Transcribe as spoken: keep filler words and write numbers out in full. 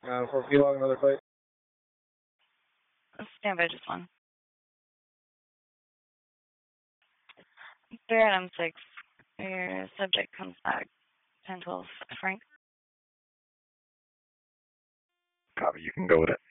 Uh, for P log, another fight. Stand by just one. Bear at M six. Your subject comes back. ten twelve. Frank. Copy, you can go with it.